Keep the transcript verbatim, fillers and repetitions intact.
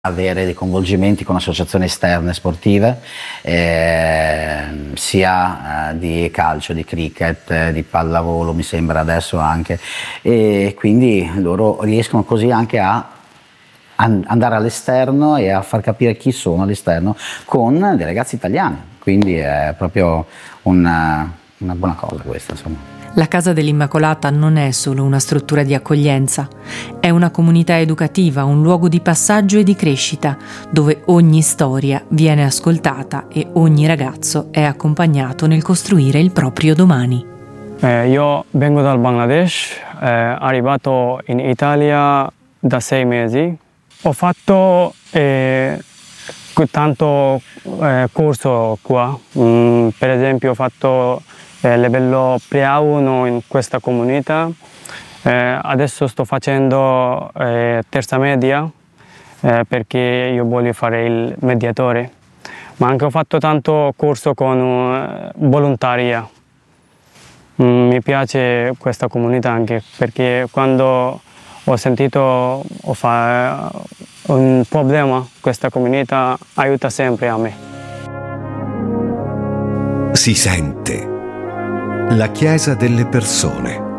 avere dei coinvolgimenti con associazioni esterne sportive, eh, sia eh, di calcio, di cricket, eh, di pallavolo mi sembra adesso anche, e quindi loro riescono così anche a an- andare all'esterno e a far capire chi sono all'esterno con dei ragazzi italiani, quindi è proprio una, una buona cosa questa, insomma. La Casa dell'Immacolata non è solo una struttura di accoglienza, è una comunità educativa, un luogo di passaggio e di crescita, dove ogni storia viene ascoltata e ogni ragazzo è accompagnato nel costruire il proprio domani. Eh, io vengo dal Bangladesh, eh, arrivato in Italia da sei mesi. Ho fatto eh, tanto eh, corso qua, mm, per esempio ho fatto Eh, livello pre A uno in questa comunità, eh, adesso sto facendo eh, terza media eh, perché io voglio fare il mediatore, ma anche ho fatto tanto corso con uh, volontaria. Mm, mi piace questa comunità anche perché quando ho sentito ho fa, un problema, questa comunità aiuta sempre a me. Si sente. La Chiesa delle persone.